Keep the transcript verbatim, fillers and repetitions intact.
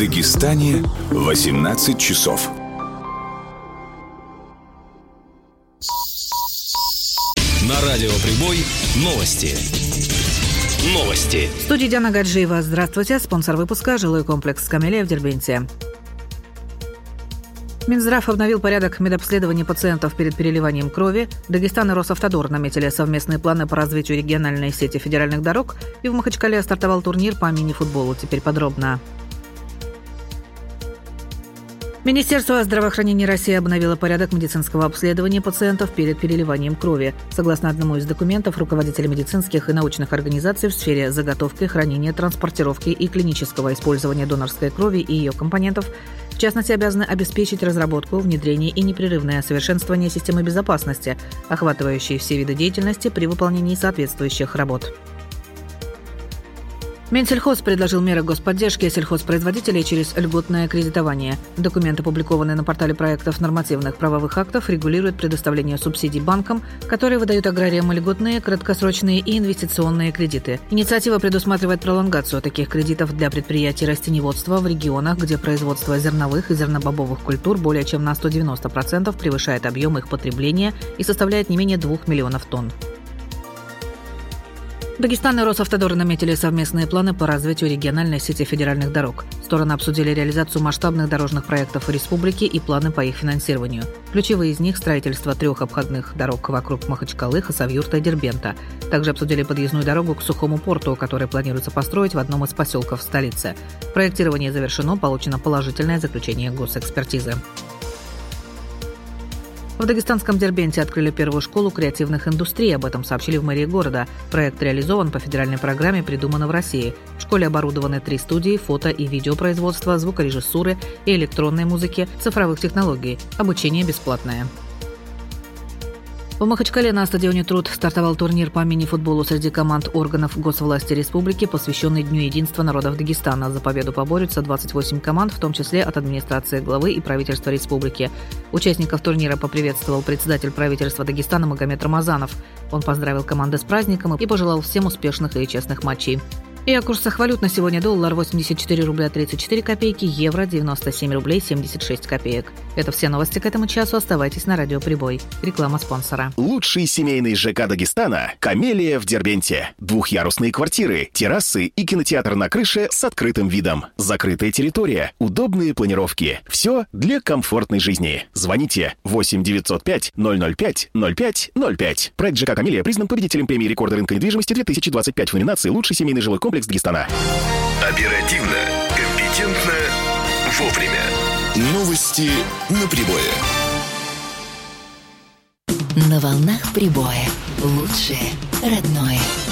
Дагестане восемнадцать часов. На радио Прибой новости. Новости. В студии Диана Гаджиева. Здравствуйте. Спонсор выпуска — жилой комплекс «Камелия» в Дербенте. Минздрав обновил порядок медобследований пациентов перед переливанием крови. Дагестан и Росавтодор наметили совместные планы по развитию региональной сети федеральных дорог. И в Махачкале стартовал турнир по мини-футболу. Теперь подробно. Министерство здравоохранения России обновило порядок медицинского обследования пациентов перед переливанием крови. Согласно одному из документов, руководители медицинских и научных организаций в сфере заготовки, хранения, транспортировки и клинического использования донорской крови и ее компонентов, в частности, обязаны обеспечить разработку, внедрение и непрерывное совершенствование системы безопасности, охватывающей все виды деятельности при выполнении соответствующих работ. Минсельхоз предложил меры господдержки сельхозпроизводителей через льготное кредитование. Документы, опубликованные на портале проектов нормативных правовых актов, регулируют предоставление субсидий банкам, которые выдают аграриям льготные, краткосрочные и инвестиционные кредиты. Инициатива предусматривает пролонгацию таких кредитов для предприятий растениеводства в регионах, где производство зерновых и зернобобовых культур более чем на сто девяносто процентов превышает объем их потребления и составляет не менее двух миллионов тонн. Дагестан и Росавтодор наметили совместные планы по развитию региональной сети федеральных дорог. Стороны обсудили реализацию масштабных дорожных проектов республики и планы по их финансированию. Ключевые из них – строительство трех обходных дорог вокруг Махачкалы, Хасавюрта и Дербента. Также обсудили подъездную дорогу к Сухому порту, который планируется построить в одном из поселков столицы. Проектирование завершено, получено положительное заключение госэкспертизы. В дагестанском Дербенте открыли первую школу креативных индустрий. Об этом сообщили в мэрии города. Проект реализован по федеральной программе «Придумано в России». В школе оборудованы три студии фото- и видеопроизводства, звукорежиссуры и электронной музыки, цифровых технологий. Обучение бесплатное. В Махачкале на стадионе «Труд» стартовал турнир по мини-футболу среди команд органов госвласти республики, посвященный Дню единства народов Дагестана. За победу поборются двадцать восемь команд, в том числе от администрации главы и правительства республики. Участников турнира поприветствовал председатель правительства Дагестана Магомед Рамазанов. Он поздравил команды с праздником и пожелал всем успешных и честных матчей. И о курсах валют на сегодня: доллар восемьдесят четыре рубля тридцать четыре копейки, евро девяносто семь рублей семьдесят шесть копеек. Это все новости к этому часу. Оставайтесь на радио Прибой. Реклама спонсора. Лучший семейный ЖК Дагестана — «Камелия» в Дербенте. Двухъярусные квартиры, террасы и кинотеатр на крыше с открытым видом. Закрытая территория, удобные планировки. Все для комфортной жизни. Звоните восемь девятьсот пять ноль ноль пять ноль пять ноль пять. Проект ЖК «Камелия» признан победителем премии рекорда рынка недвижимости две тысячи двадцать пять в номинации «Лучший семейный жилой комплекс Дагестана». Оперативно, компетентно, вовремя. Новости на Прибое. На волнах Прибоя. Лучшее родное.